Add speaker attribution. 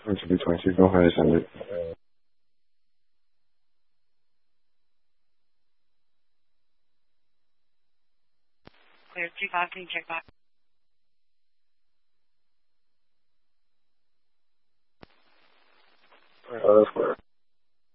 Speaker 1: 2020, go ahead and send it.
Speaker 2: Clear 25, can you check back?